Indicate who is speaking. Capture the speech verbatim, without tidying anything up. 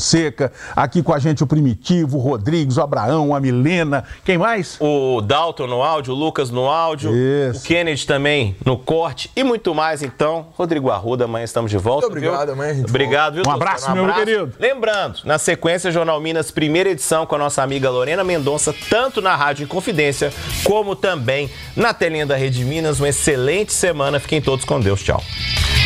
Speaker 1: Fonseca, aqui com a gente o Primitivo, o Rodrigues, o Abraão, a Milena, quem mais?
Speaker 2: O Dalton no áudio, o Lucas no áudio,
Speaker 1: Isso.
Speaker 2: o Kennedy também no corte e muito mais. Então, Rodrigo Arruda, amanhã estamos de volta.
Speaker 3: Muito obrigado,
Speaker 2: viu?
Speaker 3: amanhã a gente
Speaker 2: Obrigado, viu,
Speaker 1: Um abraço, meu querido.
Speaker 2: Lembrando, na sequência, Jornal Minas, primeira edição com a nossa amiga Lorena Mendonça, tanto na Rádio Inconfidência, como também na telinha da Rede Minas. Uma excelente semana. Fiquem todos com Deus. Tchau.